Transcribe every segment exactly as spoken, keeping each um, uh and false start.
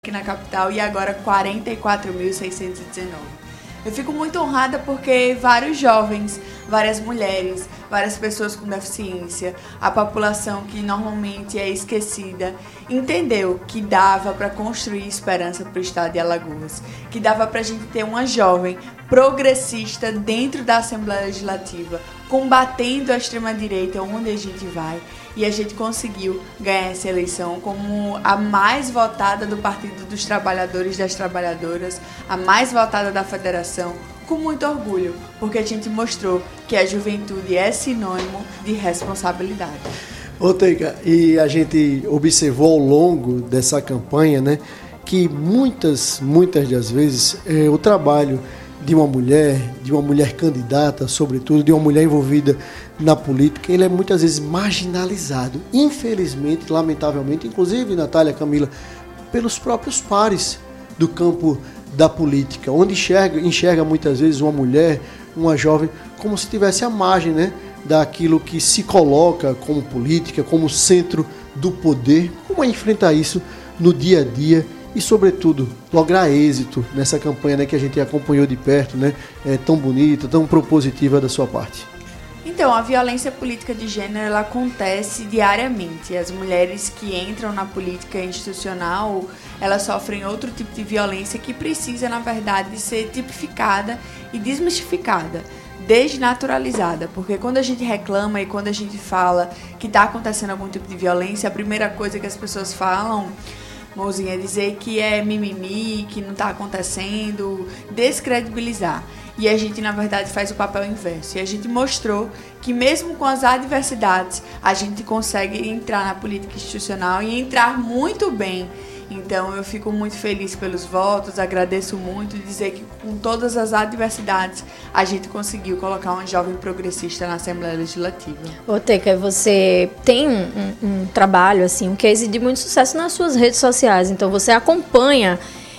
aqui na capital e agora quarenta e quatro mil seiscentos e dezenove. Eu fico muito honrada porque vários jovens, várias mulheres, várias pessoas com deficiência, a população que normalmente é esquecida, entendeu que dava para construir esperança para o estado de Alagoas, que dava para a gente ter uma jovem progressista dentro da Assembleia Legislativa, combatendo a extrema-direita onde a gente vai. E a gente conseguiu ganhar essa eleição como a mais votada do Partido dos Trabalhadores e das Trabalhadoras, a mais votada da federação, com muito orgulho, porque a gente mostrou que a juventude é sinônimo de responsabilidade. Ô, Teica, e a gente observou ao longo dessa campanha, né, que muitas, muitas das vezes é, o trabalho de uma mulher, de uma mulher candidata, sobretudo, de uma mulher envolvida na política, ele é muitas vezes marginalizado, infelizmente, lamentavelmente, inclusive, Natália, Camila, pelos próprios pares do campo da política, onde enxerga, enxerga muitas vezes uma mulher, uma jovem, como se tivesse à margem, né, daquilo que se coloca como política, como centro do poder. Como é enfrentar isso no dia a dia e, sobretudo, lograr êxito nessa campanha, né, que a gente acompanhou de perto, né, é, tão bonita, tão propositiva da sua parte? Então, a violência política de gênero ela acontece diariamente. As mulheres que entram na política institucional, elas sofrem outro tipo de violência que precisa, na verdade, ser tipificada e desmistificada, desnaturalizada. Porque quando a gente reclama e quando a gente fala que está acontecendo algum tipo de violência, a primeira coisa que as pessoas falam, mozinha, é dizer que é mimimi, que não está acontecendo, descredibilizar. E a gente, na verdade, faz o papel inverso. E a gente mostrou que mesmo com as adversidades, a gente consegue entrar na política institucional e entrar muito bem. Então, eu fico muito feliz pelos votos, agradeço muito e dizer que com todas as adversidades, a gente conseguiu colocar uma jovem progressista na Assembleia Legislativa. Ô, Teica, você tem um, um, um trabalho, assim, um case de muito sucesso nas suas redes sociais. Então, você acompanha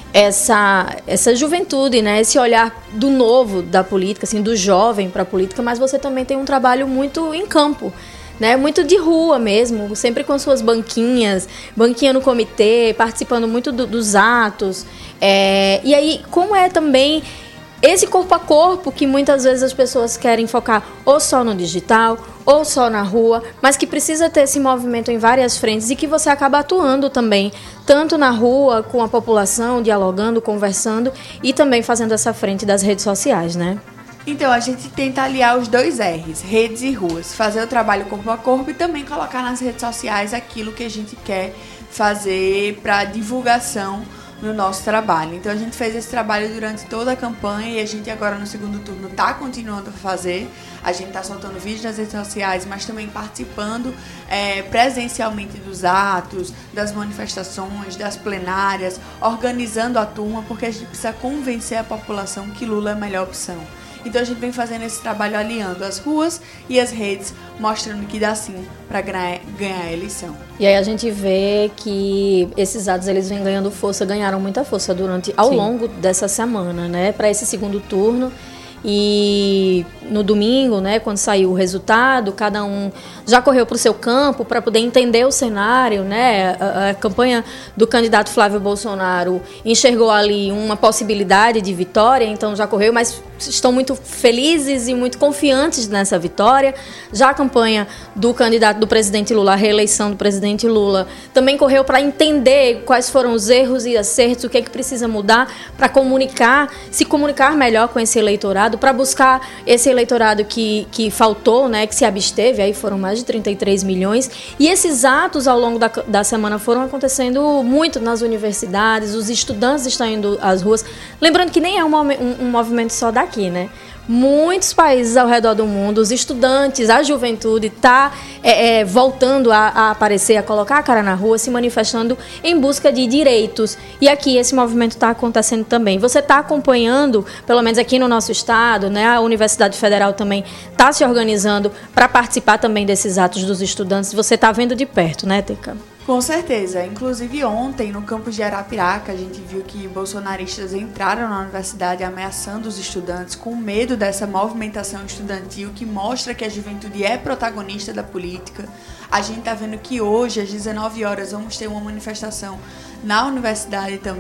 essa, essa juventude, né? Esse olhar do novo da política, assim, do jovem para a política, mas você também tem um trabalho muito em campo, né? Muito de rua mesmo, sempre com suas banquinhas, banquinha no comitê, participando muito do, dos atos. É, e aí, como é também esse corpo a corpo que muitas vezes as pessoas querem focar ou só no digital, ou só na rua, mas que precisa ter esse movimento em várias frentes e que você acaba atuando também, tanto na rua, com a população, dialogando, conversando e também fazendo essa frente das redes sociais, né? Então, a gente tenta aliar os dois R's, redes e ruas, fazer o trabalho corpo a corpo e também colocar nas redes sociais aquilo que a gente quer fazer para divulgação no nosso trabalho. Então, a gente fez esse trabalho durante toda a campanha e a gente agora no segundo turno está continuando a fazer. A gente está soltando vídeos nas redes sociais, mas também participando é, presencialmente dos atos, das manifestações, das plenárias, organizando a turma, porque a gente precisa convencer a população que Lula é a melhor opção. Então a gente vem fazendo esse trabalho aliando as ruas e as redes, mostrando que dá sim para ganhar, ganhar a eleição. E aí a gente vê que esses atos eles vêm ganhando força, ganharam muita força durante ao sim. longo dessa semana, né, para esse segundo turno. E no domingo, né, quando saiu o resultado, cada um já correu para o seu campo para poder entender o cenário, né? A, a campanha do candidato Flávio Bolsonaro enxergou ali uma possibilidade de vitória, então já correu, mas estão muito felizes e muito confiantes nessa vitória. Já a campanha do candidato do presidente Lula, a reeleição do presidente Lula, também correu para entender quais foram os erros e acertos, o que é que precisa mudar para comunicar, se comunicar melhor com esse eleitorado, para buscar esse eleitorado que, que faltou, né, que se absteve, aí foram mais de trinta e três milhões, e esses atos ao longo da, da semana foram acontecendo muito nas universidades, os estudantes estão indo às ruas, lembrando que nem é um, um, um movimento só daqui, né? Muitos países ao redor do mundo, os estudantes, a juventude está é, é, voltando a, a aparecer, a colocar a cara na rua, se manifestando em busca de direitos. E aqui esse movimento está acontecendo também. Você está acompanhando, pelo menos aqui no nosso estado, né? A Universidade Federal também está se organizando para participar também desses atos dos estudantes. Você está vendo de perto, né, Teica? Com certeza. Inclusive ontem, no campus de Arapiraca, a gente viu que bolsonaristas entraram na universidade ameaçando os estudantes com medo dessa movimentação estudantil que mostra que a juventude é protagonista da política. A gente está vendo que hoje, às dezenove horas, vamos ter uma manifestação na universidade